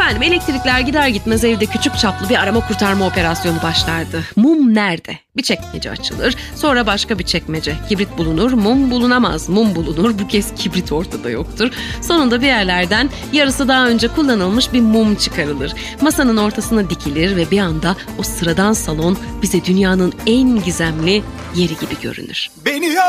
Efendim elektrikler gider gitmez evde küçük çaplı bir arama kurtarma operasyonu başlardı. Mum nerede? Bir çekmece açılır, sonra başka bir çekmece. Kibrit bulunur, mum bulunamaz. Mum bulunur, bu kez kibrit ortada yoktur. Sonunda bir yerlerden yarısı daha önce kullanılmış bir mum çıkarılır. Masanın ortasına dikilir ve bir anda o sıradan salon bize dünyanın en gizemli yeri gibi görünür.